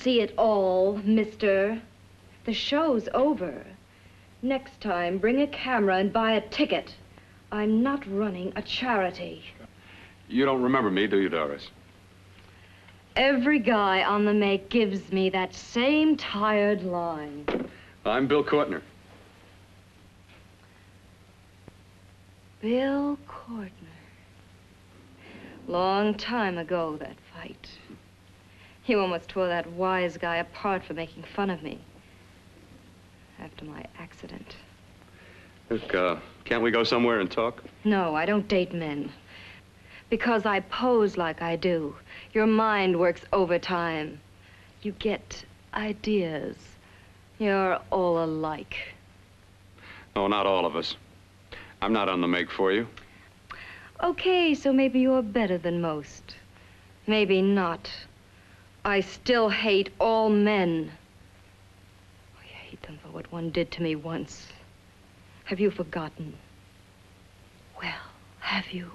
see it all, mister. The show's over. Next time, bring a camera and buy a ticket. I'm not running a charity. You don't remember me, do you, Doris? Every guy on the make gives me that same tired line. I'm Bill Courtner. Bill Courtner. Long time ago, that fight. You almost tore that wise guy apart for making fun of me. After my accident. Look, can't we go somewhere and talk? No, I don't date men. Because I pose like I do. Your mind works overtime. You get ideas. You're all alike. Oh, not all of us. I'm not on the make for you. Okay, so maybe you're better than most. Maybe not. I still hate all men. I hate them for what one did to me once. Have you forgotten? Well, have you?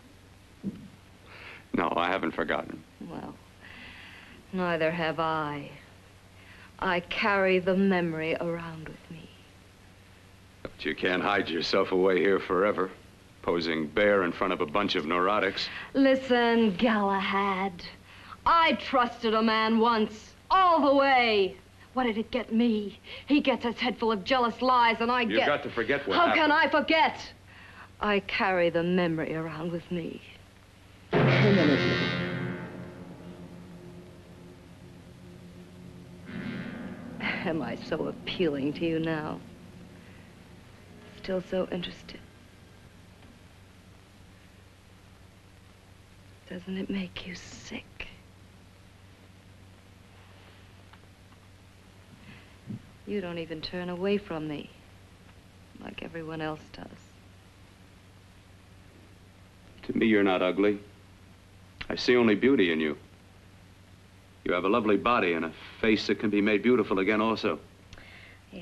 No, I haven't forgotten. Well, neither have I. I carry the memory around with me. But you can't hide yourself away here forever, posing bare in front of a bunch of neurotics. Listen, Galahad. I trusted a man once, all the way. What did it get me? He gets his head full of jealous lies, and I get... You've got to forget what How happened. can I forget? I carry the memory around with me. Permanently. Am I so appealing to you now? Still so interested? Doesn't it make you sick? You don't even turn away from me, like everyone else does. To me, you're not ugly. I see only beauty in you. You have a lovely body and a face that can be made beautiful again also. Yeah.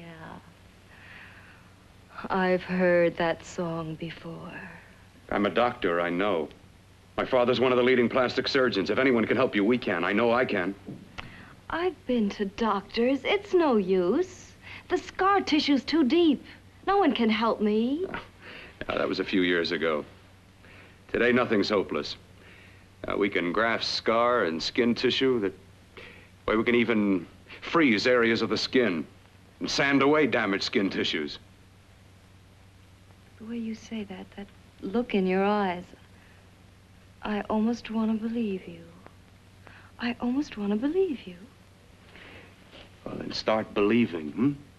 I've heard that song before. I'm a doctor, I know. My father's one of the leading plastic surgeons. If anyone can help you, we can. I know I can. I've been to doctors. It's no use. The scar tissue's too deep. No one can help me. Yeah, that was a few years ago. Today, nothing's hopeless. We can graft scar and skin tissue that... Well, we can even freeze areas of the skin and sand away damaged skin tissues. The way you say that look in your eyes, I almost want to believe you. I almost want to believe you. Well, then start believing, hmm?